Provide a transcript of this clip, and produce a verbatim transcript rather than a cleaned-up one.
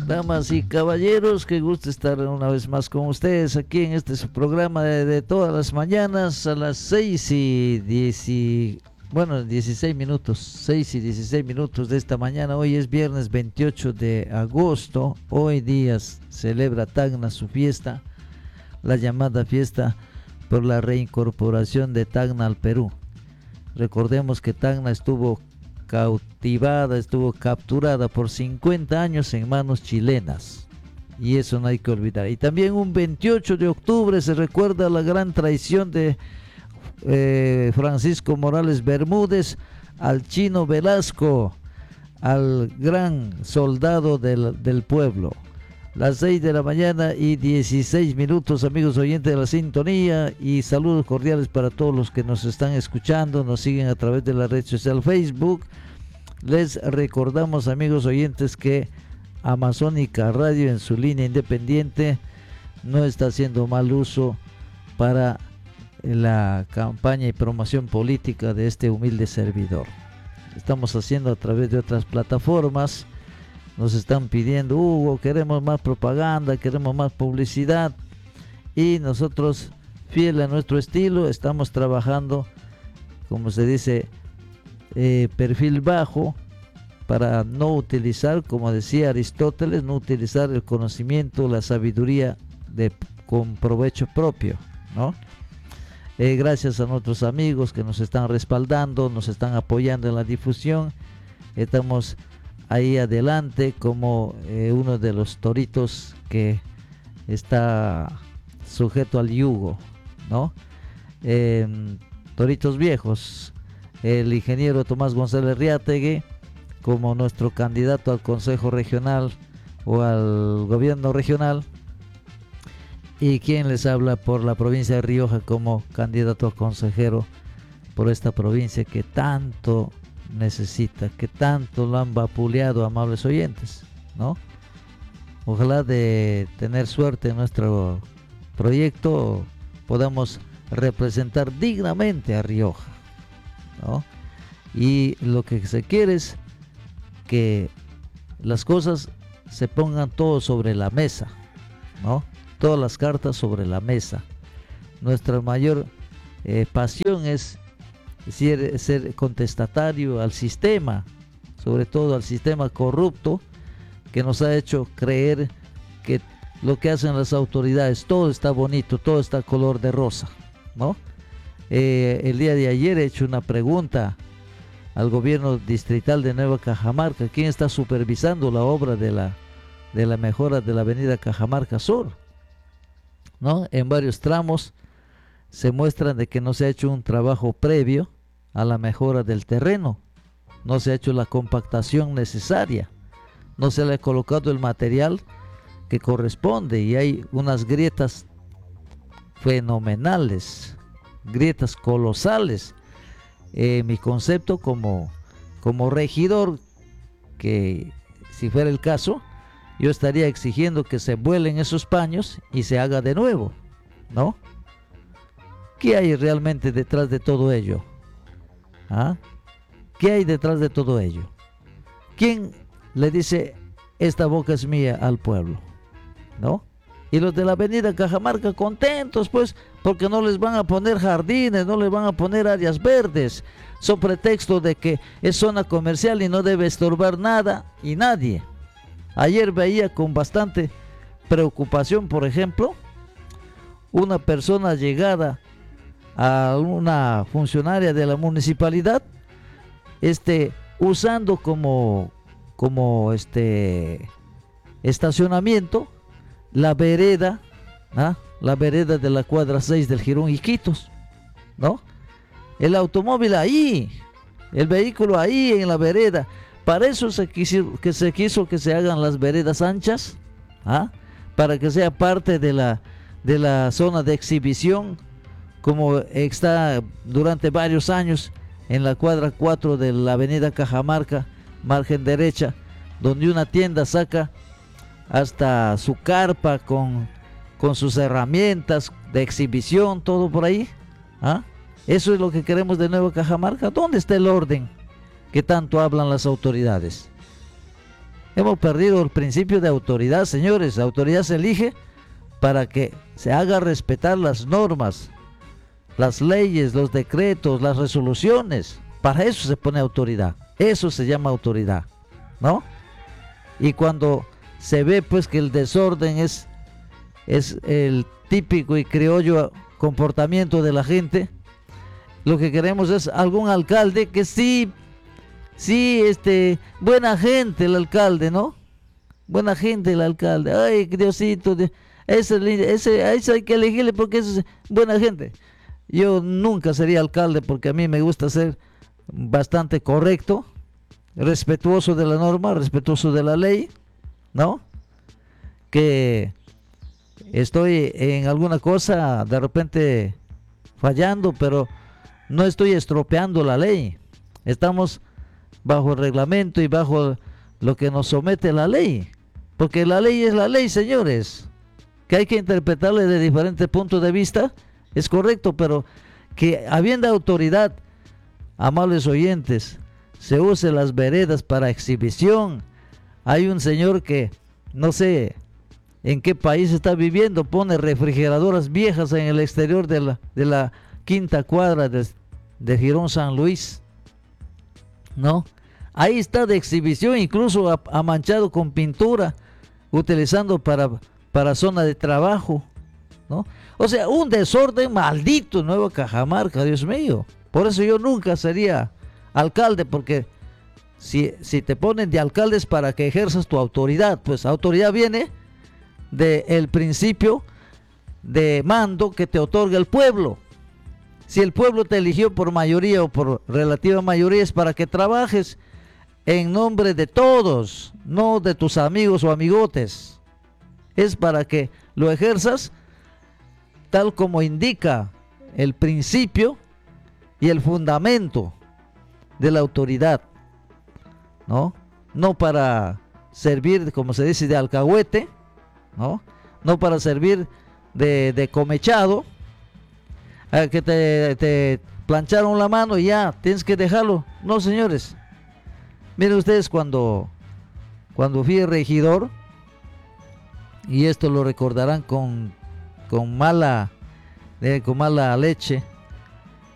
Damas y caballeros, qué gusto estar una vez más con ustedes aquí en este su programa de, de todas las mañanas a las seis y diez y, bueno, dieciséis minutos, seis y dieciséis minutos de esta mañana. Hoy es viernes veintiocho de agosto, hoy día celebra Tacna su fiesta, la llamada fiesta por la reincorporación de Tacna al Perú. Recordemos que Tacna estuvo cautivada, estuvo capturada por cincuenta años en manos chilenas, y eso no hay que olvidar. Y también un veintiocho de octubre se recuerda la gran traición de eh, Francisco Morales Bermúdez al Chino Velasco, al gran soldado del, del pueblo. Las seis de la mañana y dieciséis minutos, amigos oyentes de la sintonía, y saludos cordiales para todos los que nos están escuchando, nos siguen a través de la red social Facebook. Les recordamos, amigos oyentes, que Amazónica Radio en su línea independiente no está haciendo mal uso para la campaña y promoción política de este humilde servidor. Estamos haciendo a través de otras plataformas. Nos están pidiendo: Hugo, queremos más propaganda, queremos más publicidad, y nosotros, fiel a nuestro estilo, estamos trabajando, como se dice, eh, perfil bajo, para no utilizar, como decía Aristóteles, no utilizar el conocimiento, la sabiduría de, con provecho propio, ¿no? Eh, gracias a nuestros amigos que nos están respaldando, nos están apoyando en la difusión. Estamos ahí adelante como eh, uno de los toritos que está sujeto al yugo, ¿no? Eh, toritos viejos, el ingeniero Tomás González Riátegui como nuestro candidato al Consejo Regional o al Gobierno Regional, y quien les habla por la provincia de Rioja como candidato a consejero por esta provincia que tanto necesita, que tanto lo han vapuleado, amables oyentes, ¿no? Ojalá de tener suerte en nuestro proyecto podamos representar dignamente a Rioja, ¿no? Y lo que se quiere es que las cosas se pongan todo sobre la mesa, ¿no? Todas las cartas sobre la mesa. Nuestra mayor eh, pasión es Ser, ser contestatario al sistema, sobre todo al sistema corrupto que nos ha hecho creer que lo que hacen las autoridades, todo está bonito, todo está color de rosa, ¿no? Eh, el día de ayer he hecho una pregunta al gobierno distrital de Nueva Cajamarca: ¿quién está supervisando la obra de la, de la mejora de la avenida Cajamarca Sur? ¿No? En varios tramos se muestran de que no se ha hecho un trabajo previo a la mejora del terreno, no se ha hecho la compactación necesaria, no se le ha colocado el material que corresponde, y hay unas grietas fenomenales, grietas colosales. Eh, mi concepto como, como regidor, que si fuera el caso, yo estaría exigiendo que se vuelen esos paños y se haga de nuevo, ¿no? ¿Qué hay realmente detrás de todo ello? ¿Ah? ¿Qué hay detrás de todo ello? ¿Quién le dice esta boca es mía al pueblo? ¿No? Y los de la avenida Cajamarca contentos, pues, porque no les van a poner jardines, no les van a poner áreas verdes, son pretexto de que es zona comercial y no debe estorbar nada y nadie. Ayer veía con bastante preocupación, por ejemplo, una persona llegada a una funcionaria de la municipalidad, este, usando como, como este estacionamiento la vereda, ¿ah? la vereda de la cuadra seis del Jirón Iquitos, ¿no? El automóvil ahí, el vehículo ahí en la vereda. Para eso se quiso que se quiso que se hagan las veredas anchas, ¿ah? Para que sea parte de la, de la zona de exhibición, como está durante varios años en la cuadra cuatro de la avenida Cajamarca, margen derecha, donde una tienda saca hasta su carpa con, con sus herramientas de exhibición, todo por ahí, ¿ah? Eso es lo que queremos de Nueva Cajamarca. ¿Dónde está el orden que tanto hablan las autoridades? Hemos perdido el principio de autoridad, señores. La autoridad se elige para que se haga respetar las normas, las leyes, los decretos, las resoluciones. Para eso se pone autoridad. Eso se llama autoridad, ¿no? Y cuando se ve pues que el desorden es, es el típico y criollo comportamiento de la gente, lo que queremos es algún alcalde que sí, sí, este, buena gente el alcalde, ¿no? Buena gente el alcalde. Ay, Diosito, ese, ese, ese hay que elegirle porque es buena gente. Yo nunca sería alcalde porque a mí me gusta ser bastante correcto, respetuoso de la norma, respetuoso de la ley, ¿no? Que estoy en alguna cosa de repente fallando, pero no estoy estropeando la ley. Estamos bajo el reglamento y bajo lo que nos somete la ley, porque la ley es la ley, señores. Que hay que interpretarle de diferentes puntos de vista, es correcto, pero que habiendo autoridad, amables oyentes, se use las veredas para exhibición. Hay un señor que no sé en qué país está viviendo, pone refrigeradoras viejas en el exterior de la, de la quinta cuadra de, de Girón San Luis, ¿no? Ahí está de exhibición, incluso ha, ha manchado con pintura, utilizando para, para zona de trabajo, ¿no? O sea, un desorden maldito en Nueva Cajamarca, Dios mío. Por eso yo nunca sería alcalde, porque si, si te ponen de alcalde es para que ejerzas tu autoridad, pues autoridad viene del principio de mando que te otorga el pueblo. Si el pueblo te eligió por mayoría o por relativa mayoría, es para que trabajes en nombre de todos, no de tus amigos o amigotes. Es para que lo ejerzas tal como indica el principio y el fundamento de la autoridad, ¿no? No para servir, como se dice, de alcahuete, ¿no? No para servir de, de comechado, a que te, te plancharon la mano y ya tienes que dejarlo. No, señores. Miren ustedes, cuando, cuando fui regidor, y esto lo recordarán con, con mala, eh, con mala leche,